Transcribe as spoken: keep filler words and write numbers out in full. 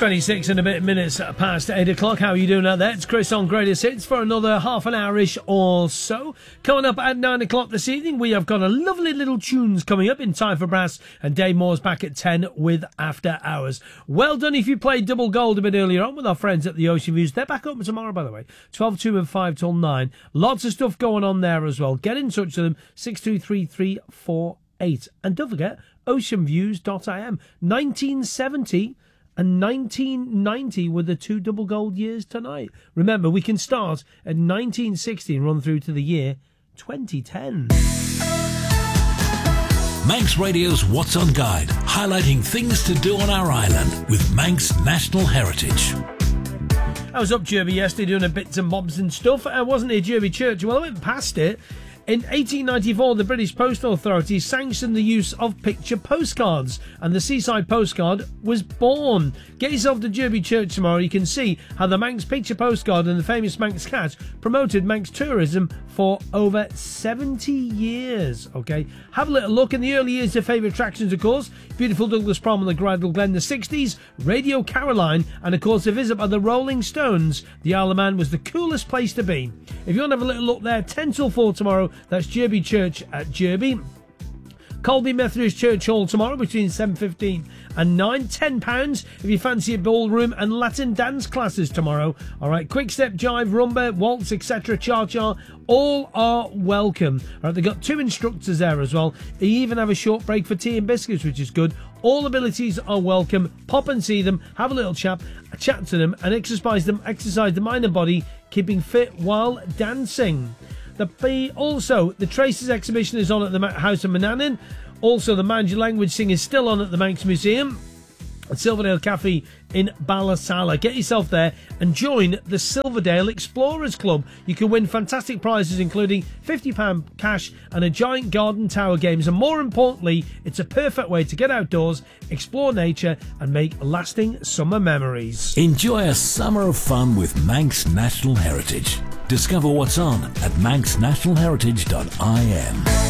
twenty-six and a bit minutes past eight o'clock. How are you doing out there? It's Chris on Greatest Hits for another half an hour-ish or so. Coming up at nine o'clock this evening, we have got a lovely little tunes coming up in time for brass, and Dave Moore's back at ten with After Hours. Well done if you played double gold a bit earlier on with our friends at the Ocean Views. They're back up tomorrow, by the way, twelve two and five till nine. Lots of stuff going on there as well. Get in touch with them, six two three three four eight. And don't forget, ocean views dot I M. nineteen seventy and nineteen ninety were the two double gold years tonight. Remember, we can start at nineteen sixty and run through to the year twenty ten. Manx Radio's What's On Guide, highlighting things to do on our island with Manx National Heritage. I was up Derby yesterday doing a bits and bobs and stuff. I wasn't at Derby Church. Well, I went past it. In eighteen ninety-four, the British Postal Authority sanctioned the use of picture postcards, and the Seaside Postcard was born. Get yourself to Derby Church tomorrow. You can see how the Manx picture postcard and the famous Manx cat promoted Manx tourism for over seventy years. Okay, have a little look. In the early years, their favourite attractions, of course, beautiful Douglas Prom and the Gridal Glen. The sixties, Radio Caroline, and of course, a visit by the Rolling Stones. The Isle of Man was the coolest place to be. If you want to have a little look there, ten till four tomorrow. That's Derby Church at Derby. Colby Methodist Church Hall tomorrow between seven fifteen and nine. ten pounds if you fancy a ballroom and Latin dance classes tomorrow. All right, quick step, jive, rumba, waltz, et cetera, cha-cha, all are welcome. All right, they've got two instructors there as well. They even have a short break for tea and biscuits, which is good. All abilities are welcome. Pop and see them, have a little chat, chat to them, and exercise them, exercise the mind and body, keeping fit while dancing. The, also, the Traces exhibition is on at the House of Manannan. Also, the Manji Language Sing is still on at the Manx Museum at Silverdale Cafe in Ballasalla. Get yourself there and join the Silverdale Explorers Club. You can win fantastic prizes, including fifty pounds cash and a giant garden tower games. And more importantly, it's a perfect way to get outdoors, explore nature, and make lasting summer memories. Enjoy a summer of fun with Manx National Heritage. Discover what's on at manx national heritage dot I M.